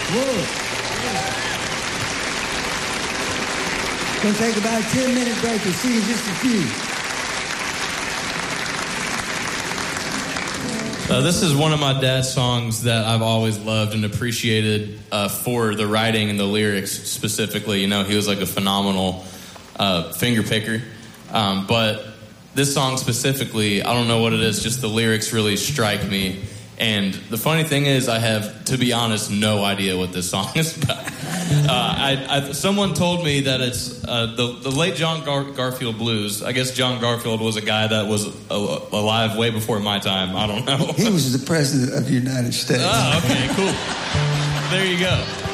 Gonna take about a 10-minute break. We'll see you in just a few. This is one of my dad's songs that I've always loved and appreciated for the writing and the lyrics specifically. You know, he was like a phenomenal finger picker. But this song specifically, I don't know what it is, just the lyrics really strike me. And the funny thing is, I have, to be honest, no idea what this song is about. Someone told me that it's the late John Garfield blues. I guess John Garfield was a guy that was alive way before my time. I don't know. He was the president of the United States. Oh, okay, cool. There you go.